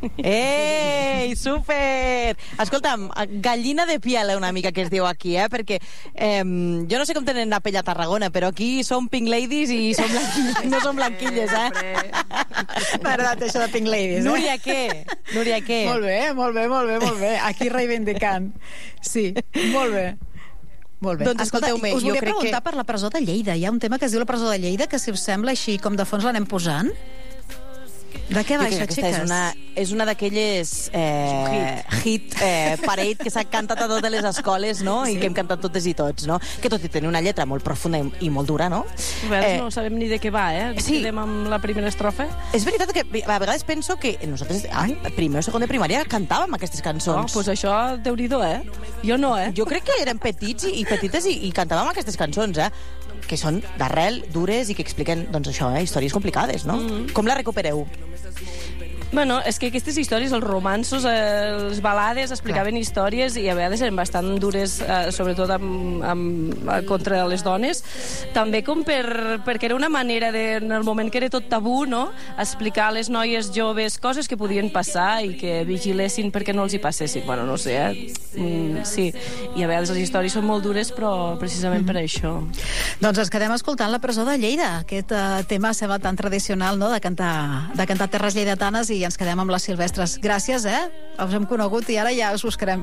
Ei, súper! Escolta'm, gallina de piel una mica que es diu aquí, perquè jo no sé com tenen la pell a Tarragona, però aquí som pink ladies i som no som blanquilles, M'ha agradat això de pink ladies, Núria, què? Núria, què? Molt bé. Aquí reivindicant. Sí, molt bé. Molt bé. Doncs escolteu-me, us jo volia crec preguntar per la presó de Lleida. Hi ha un tema que es diu la presó de Lleida, que si us sembla així com de fons l'anem posant. De què va això, xiques? És una d'aquelles hit parade que s'ha cantat a totes les escoles, no? I que hem cantat totes i tots, no? Que tot i tenir una lletra molt profunda i molt dura, no? No sabem ni de què va, Sí. Quedem amb la primera estrofa. És veritat que a vegades penso que nosaltres, primer o segon de primària, cantàvem aquestes cançons. Doncs això, Déu-n'hi-do, Jo no, Jo crec que érem petits i petites i cantàvem aquestes cançons, que són d'arrel, dures i que expliquen, doncs això, històries complicades, no? Com la recupereu? Bueno, és que aquestes històries, els romanços, les balades, explicaven històries i a vegades eren bastant dures, sobretot contra les dones. També com perquè era una manera, en el moment que era tot tabú, no?, explicar a les noies joves coses que podien passar i que vigilessin perquè no els hi passessin. Bueno, no sé, sí. I a vegades les històries són molt dures, però precisament per això. Doncs ens quedem escoltant La presó de Lleida. Aquest tema sembla tan tradicional, no?, de cantar terres lleidatanes, i ens quedem amb les Silvestres. Gràcies, us hem conegut i ara ja us buscarem.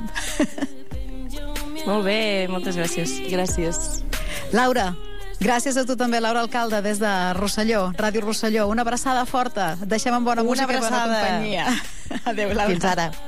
Molt bé, moltes gràcies. Gràcies. Laura, gràcies a tu també, Laura Alcalde, des de Rosselló, Ràdio Rosselló. Una abraçada forta. Deixem en bona música i bona companyia. Adéu, Laura. Fins ara.